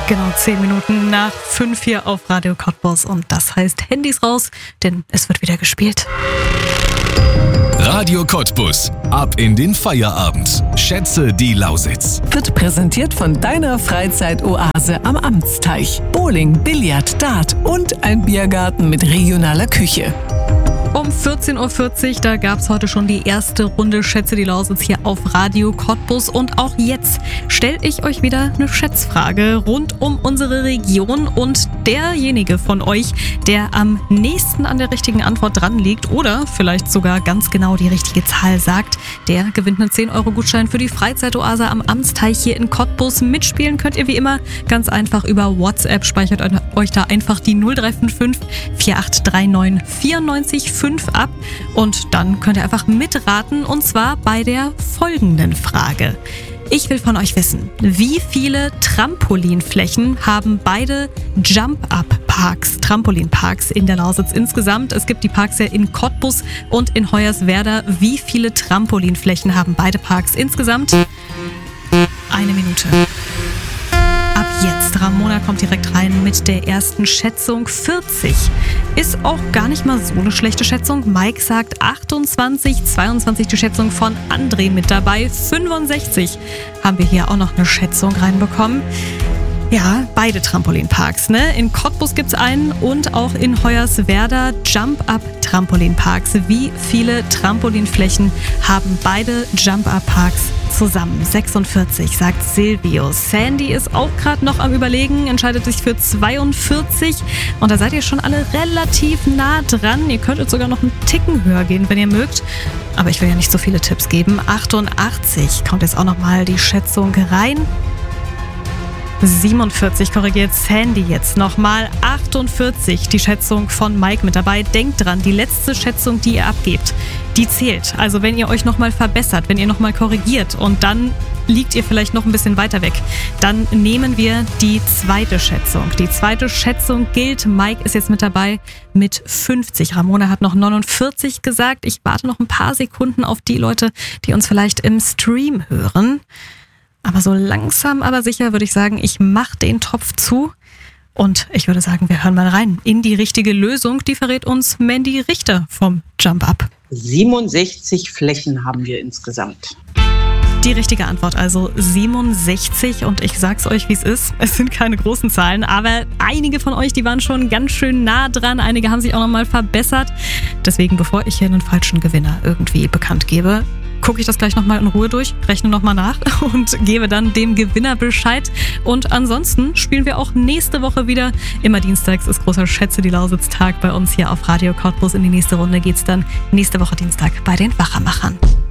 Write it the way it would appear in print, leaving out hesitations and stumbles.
Genau 10 Minuten nach 5 hier auf Radio Cottbus und das heißt Handys raus, denn es wird wieder gespielt. Radio Cottbus. Ab in den Feierabend. Schätze die Lausitz. Wird präsentiert von deiner Freizeitoase am Amtsteich. Bowling, Billard, Dart und ein Biergarten mit regionaler Küche. Um 14.40 Uhr, da gab es heute schon die erste Runde Schätze die Lausitz hier auf Radio Cottbus. Und auch jetzt stelle ich euch wieder eine Schätzfrage rund um unsere Region. Und derjenige von euch, der am nächsten an der richtigen Antwort dran liegt oder vielleicht sogar ganz genau die richtige Zahl sagt, der gewinnt einen 10-Euro-Gutschein für die Freizeitoase am Amtsteich hier in Cottbus. Mitspielen könnt ihr wie immer ganz einfach über WhatsApp. Speichert euch da einfach die 0355 4839 94 5 ab und dann könnt ihr einfach mitraten und zwar bei der folgenden Frage. Ich will von euch wissen, wie viele Trampolinflächen haben beide Jump-Up-Parks, Trampolinparks in der Lausitz insgesamt? Es gibt die Parks ja in Cottbus und in Hoyerswerda. Wie viele Trampolinflächen haben beide Parks insgesamt? 1 Minute. Ab jetzt. Ramona kommt direkt rein mit der ersten Schätzung. 40 ist auch gar nicht mal so eine schlechte Schätzung. Mike sagt 28, 22 die Schätzung von André mit dabei. 65 haben wir hier auch noch eine Schätzung reinbekommen. Ja, beide Trampolinparks, ne? In Cottbus gibt's einen und auch in Hoyerswerda Jump-Up-Trampolinparks. Wie viele Trampolinflächen haben beide Jump-Up-Parks zusammen? 46, sagt Silvio. Sandy ist auch gerade noch am Überlegen, entscheidet sich für 42. Und da seid ihr schon alle relativ nah dran. Ihr könntet sogar noch einen Ticken höher gehen, wenn ihr mögt. Aber ich will ja nicht so viele Tipps geben. 88 kommt jetzt auch nochmal die Schätzung rein. 47 korrigiert Sandy jetzt nochmal. 48 die Schätzung von Mike mit dabei. Denkt dran, die letzte Schätzung, die ihr abgebt, die zählt. Also wenn ihr euch nochmal verbessert, wenn ihr nochmal korrigiert und dann liegt ihr vielleicht noch ein bisschen weiter weg, dann nehmen wir die zweite Schätzung. Die zweite Schätzung gilt. Mike ist jetzt mit dabei mit 50. Ramona hat noch 49 gesagt. Ich warte noch ein paar Sekunden auf die Leute, die uns vielleicht im Stream hören. Aber so langsam, aber sicher würde ich sagen, ich mache den Topf zu und ich würde sagen, wir hören mal rein in die richtige Lösung. Die verrät uns Mandy Richter vom Jump Up. 67 Flächen haben wir insgesamt. Die richtige Antwort also 67 und ich sag's euch, wie es ist. Es sind keine großen Zahlen, aber einige von euch, die waren schon ganz schön nah dran. Einige haben sich auch nochmal verbessert. Deswegen, bevor ich hier einen falschen Gewinner irgendwie bekannt gebe, gucke ich das gleich nochmal in Ruhe durch, rechne nochmal nach und gebe dann dem Gewinner Bescheid. Und ansonsten spielen wir auch nächste Woche wieder. Immer dienstags ist großer Schätze die Lausitz-Tag bei uns hier auf Radio Cottbus. In die nächste Runde geht's dann nächste Woche Dienstag bei den Wachermachern.